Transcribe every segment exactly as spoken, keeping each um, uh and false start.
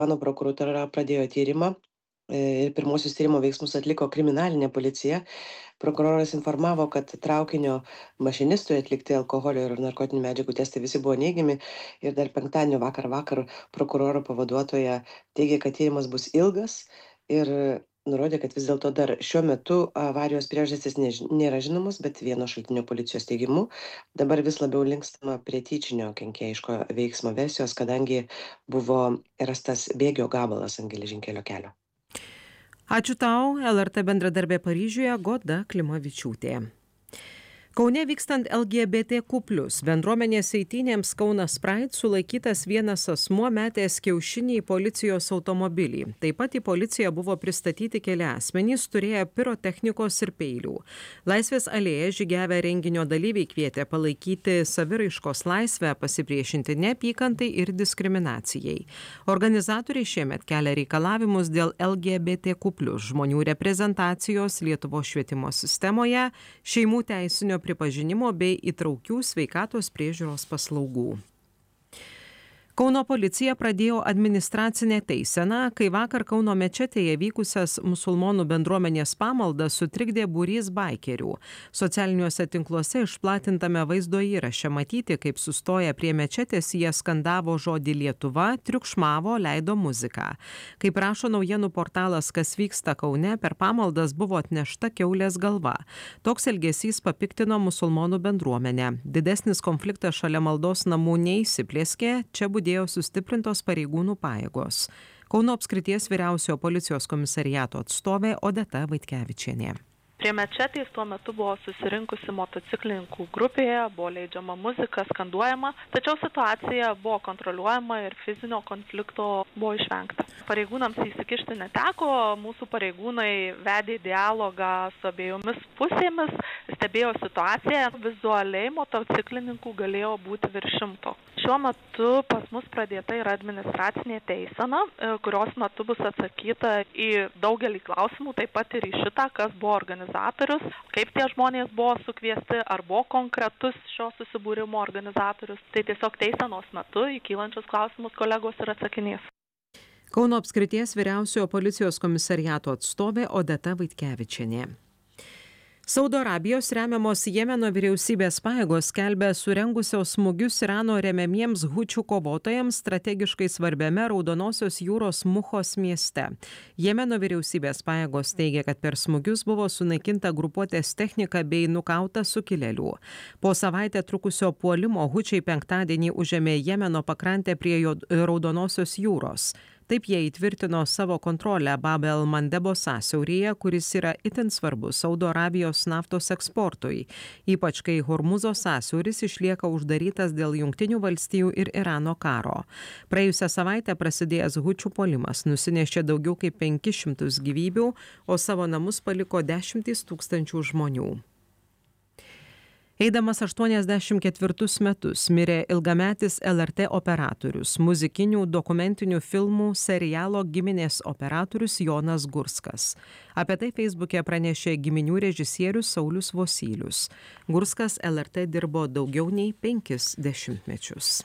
Mano prokuratūra pradėjo tyrimą ir pirmosius tyrimo veiksmus atliko kriminalinė policija. Prokuroras informavo, kad traukinio mašinistui atlikti alkoholio ir narkotinių medžiagų testai visi buvo neigiami ir dar penktadienio vakar vakar prokuroro pavaduotoja teigė, kad tyrimas bus ilgas ir nurodė, kad vis dėlto dar šiuo metu avarijos priežastys než... nėra žinomos, bet vieno šaltinio policijos teigimu dabar vis labiau linkstama prie tyčinio kenkėjiško veiksmo versijos, kadangi buvo rastas bėgio gabalas ant geležinkelio kelio. Ačiū tau, L R T bendradarbė Paryžiuje Goda Klimavičiūtė. Kaune vykstant L G B T Q plus bendruomenės eitynėms Kaunas Pride sulaikytas vienas asmuo metęs kiaušinį į policijos automobilį. Taip pat į policiją buvo pristatyti keli asmenys, turėję pirotechnikos ir peilių. Laisvės alėja žygiavę renginio dalyviai kvietė palaikyti saviraiškos laisvę, pasipriešinti neapykantai ir diskriminacijai. Organizatoriai šiemet kelia reikalavimus dėl L G B T Q plus žmonių reprezentacijos Lietuvos švietimo sistemoje, šeimų teisinio pripažinimo bei įtraukių sveikatos priežiūros paslaugų. Kauno policija pradėjo administracinę teiseną, kai vakar Kauno mečetėje vykusias musulmonų bendruomenės pamaldas sutrikdė būrys baikerių. Socialiniuose tinkluose išplatintame vaizdo įraše matyti, kaip sustoję prie mečetės jie skandavo žodį Lietuva, triukšmavo, leido muziką. Kaip rašo naujienų portalas Kas vyksta Kaune, per pamaldas buvo atnešta kiaulės galva. Toks elgesys papiktino musulmonų bendruomenę. Didesnis konfliktas šalia maldos namų neįsiplėskė, čia būdėjo sustiprintos pareigūnų pajėgos. Kauno apskrities vyriausiojo policijos komisariato atstovė Odeta Vaitkevičienė. Prie mečetės tuo metu buvo susirinkusi motociklininkų grupėje, buvo leidžiama muzika, skanduojama, tačiau situacija buvo kontroliuojama ir fizinio konflikto buvo išvengta. Pareigūnams įsikišti neteko, mūsų pareigūnai vedė dialogą su abiejomis pusėmis, stebėjo situaciją, vizualiai motociklininkų galėjo būti virš šimto. Šiuo metu pas mus pradėta yra administracinė teisena, kurios metu bus atsakyta į daugelį klausimų, taip pat ir į šitą, kas buvo organizatorius, kaip tie žmonės buvo sukviesti, ar buvo konkretus šio susibūrimo organizatorius. Tai tiesiog teisenos metu į kylančius klausimus kolegos ir atsakinės. Kauno apskrities vyriausiojo policijos komisariato atstovė Odeta Vaitkevičienė. Saudo Arabijos remiamos Jemeno vyriausybės pajėgos skelbia surengusios smūgius Irano remiamiems hučių kovotojams strategiškai svarbiame Raudonosios jūros Muchos mieste. Jemeno vyriausybės pajėgos teigia, kad per smūgius buvo sunaikinta grupuotės technika bei nukauta sukilėlių. Po savaitę trukusio puolimo hučiai penktadienį užėmė Jemeno pakrantę prie Raudonosios jūros. Taip jie įtvirtino savo kontrolę Bab el Mandebo sąsiauryje, kuris yra itin svarbus Saudo Arabijos naftos eksportui, ypač kai Hormuzo sąsiauris išlieka uždarytas dėl Jungtinių valstijų ir Irano karo. Praėjusią savaitę prasidėjęs hučių puolimas nusinešė daugiau kaip penkis šimtus gyvybių, o savo namus paliko dešimtys tūkstančių žmonių. Eidamas aštuoniasdešimt ketvirtus metus mirė ilgametis L R T operatorius, muzikinių, dokumentinių filmų, serialo Giminės operatorius Jonas Gurskas. Apie tai Feisbuke pranešė giminių režisierius Saulius Vosylius. Gurskas L R T dirbo daugiau nei penkis dešimtmečius.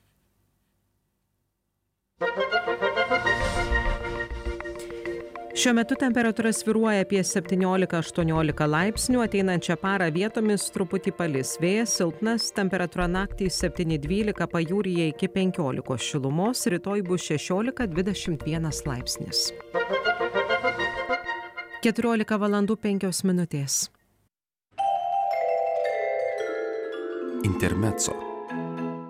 Šiuo metu temperatūra svyruoja apie septyniolika aštuoniolika laipsnių, ateinančią parą vietomis truputį palis vėjas, silpnas, temperatūra naktį septyni dvylika, pajūryje iki penkiolikos šilumos, rytoj bus šešiolika dvidešimt vienas laipsnis. keturiolika valandų penkios minutės. Intermezzo.